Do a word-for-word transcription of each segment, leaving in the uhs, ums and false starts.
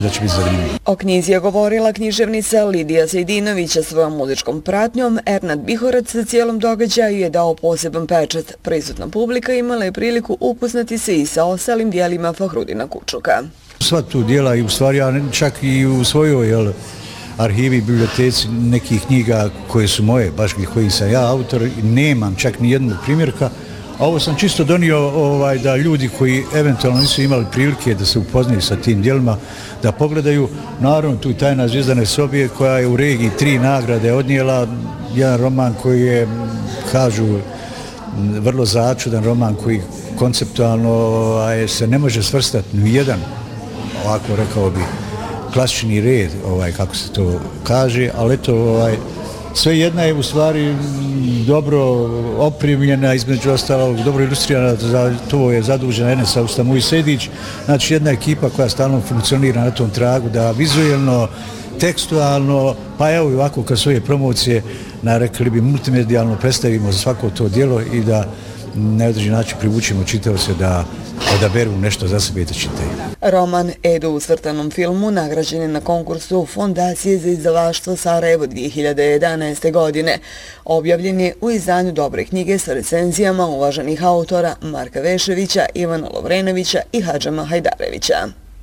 Da će biti zanimljivo. O knjizi je govorila književnica Lidija Sejdinović, a svojom muzičkom pratnjom Ernad Bihorac za cijelom događaju je dao poseban pečat. Prisutna publika imala je priliku upoznati se i sa ostalim dijelima Fahrudina Kučuka. Sva tu dijela i u stvari, ja čak i u svojoj jel, arhivi i biblioteci nekih knjiga koje su moje, baš koji sam ja autor, nemam čak ni jednog primjerka. A ovo sam čisto donio ovaj, da ljudi koji eventualno nisu imali prilike da se upoznaju sa tim dijelima, da pogledaju. Naravno, tu Tajna Zvijezdane sobije koja je u regiji tri nagrade odnijela. Jedan roman koji je, kažu, vrlo začudan roman koji konceptualno ovaj, se ne može svrstati ni jedan, ovako rekao bi, klasični red, ovaj, kako se to kaže, ali eto, ovaj, sve jedna je u stvari dobro opremljena, između ostalog, dobro ilustrirana, za to je zadužena Enesa Ustamuj-Sedić, znači jedna ekipa koja stalno funkcionira na tom tragu, da vizuelno, tekstualno, pa evo i ovako kad svoje promocije, na rekli bi multimedijalno predstavimo za svako to djelo i da na određen način privučimo čitaoce da odaberu nešto za sebe i da čitaju. Roman Edo u crtanom filmu nagrađen je na konkursu Fondacije za izdavaštvo Sarajevo dvije hiljade jedanaeste. godine. Objavljen je u izdanju Dobre knjige sa recenzijama uvaženih autora Marka Veševića, Ivana Lovrenovića i Hadžama Hajdarevića.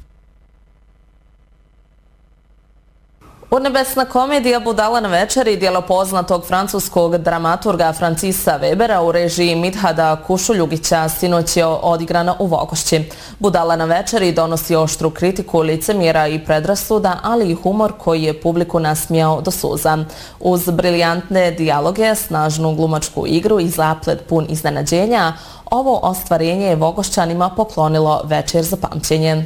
Urnebesna komedija Budala na večeri, djelo poznatog francuskog dramaturga Francisa Webera u režiji Midhada Kušuljugića, sinoć je odigrana u Vogošći. Budala na večeri donosi oštru kritiku licemjera i predrasuda, ali i humor koji je publiku nasmijao do suza. Uz briljantne dijaloge, snažnu glumačku igru i zaplet pun iznenađenja, ovo ostvarenje je Vogošćanima poklonilo večer za pamćenje.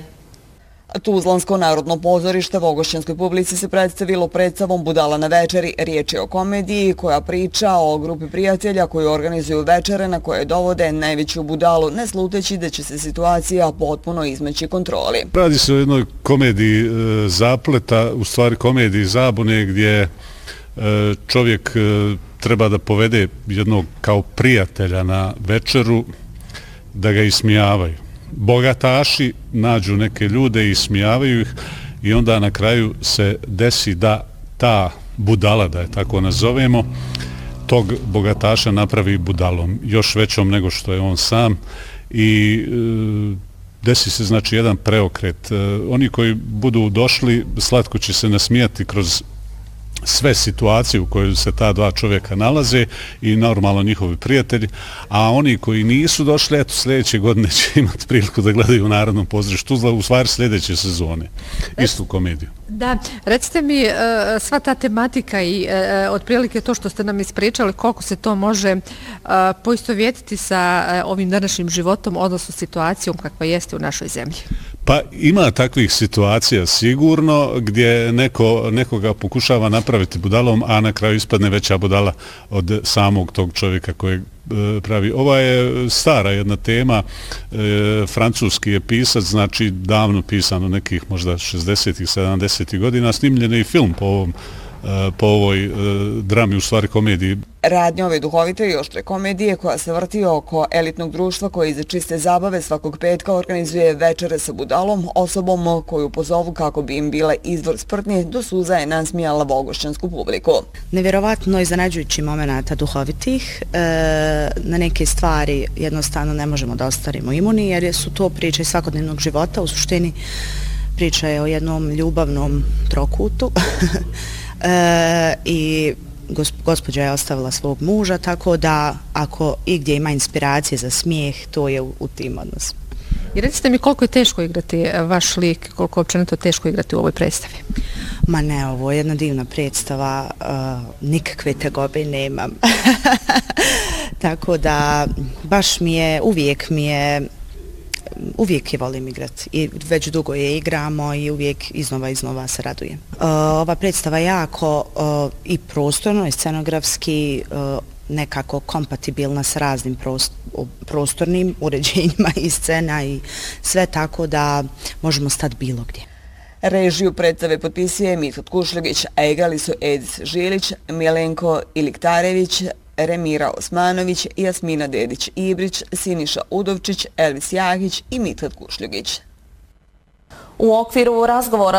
Tuzlansko narodno pozorište Vogošćanskoj publici se predstavilo predstavom Budala na večeri. Riječ je o komediji koja priča o grupi prijatelja koji organizuju večere na koje dovode najveću budalu, ne sluteći da će se situacija potpuno izmeći kontroli. Radi se o jednoj komediji e, zapleta, u stvari komediji zabune gdje e, čovjek e, treba da povede jednog kao prijatelja na večeru da ga ismijavaju. Bogataši nađu neke ljude i smijavaju ih i onda na kraju se desi da ta budala, da je tako nazovemo, tog bogataša napravi budalom, još većom nego što je on sam i e, desi se znači jedan preokret. E, oni koji budu došli slatko će se nasmijati kroz sve situacije u kojoj se ta dva čovjeka nalaze i normalno njihovi prijatelji, a oni koji nisu došli, eto sljedeće godine će imati priliku da gledaju u Narodnom pozorištu Tuzla, u stvari sljedeće sezone, istu komediju. Da, recite mi, sva ta tematika i otprilike to što ste nam ispričali, koliko se to može poistovjetiti sa ovim današnjim životom, odnosno situacijom kakva jeste u našoj zemlji? Pa ima takvih situacija sigurno gdje neko, nekoga pokušava napraviti budalom, a na kraju ispadne veća budala od samog tog čovjeka kojeg e, pravi. Ova je stara jedna tema, e, francuski je pisac, znači davno pisano nekih možda šezdesetih, sedamdesetih godina, snimljen je i film po ovom po ovoj e, drami, u stvari komediji. Radnja ove duhovite i oštre komedije koja se vrti oko elitnog društva koje iza čiste zabave svakog petka organizuje večere sa budalom, osobom koju pozovu kako bi im bila izvor sprdnje, do suza je nasmijala vogošćansku publiku. Nevjerovatno iznenađujući momenata duhovitih, e, na neke stvari jednostavno ne možemo da ostarimo imuni jer su to priče svakodnevnog života, u suštini priča je o jednom ljubavnom trokutu. E, i gospođa je ostavila svog muža, tako da ako igdje ima inspiracije za smijeh, to je u, u tim odnosima. I recite mi koliko je teško igrati vaš lik, koliko je općenito teško igrati u ovoj predstavi? Ma ne, ovo je jedna divna predstava, uh, nikakve tegobe nemam. Tako da baš mi je, uvijek mi je, uvijek je volim igrati i već dugo je igramo i uvijek iznova iznova se radujem. Uh, ova predstava je jako uh, i prostorno i scenografski uh, nekako kompatibilna s raznim prost, prostornim uređenjima i scena i sve, tako da možemo stati bilo gdje. Režiju predstave potpisuje Mithat Kušljugić, a igrali su Edis Žilić, Milenko Iliktarević, Remira Osmanović, Jasmina Dedić-Ibrić, Siniša Udovčić, Elvis Jahić i Mithat Kušljugić. U okviru razgovora